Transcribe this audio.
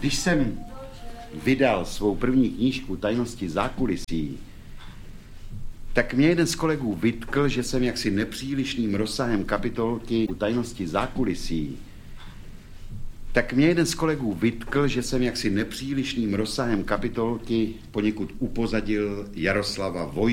Když jsem vydal svou první knížku Tajnosti zákulisí, tak mě jeden z kolegů vytkl, že jsem jaksi nepřílišným rozsahem kapitolky Tajnosti zákulisí, poněkud upozadil Jaroslava Vojtu.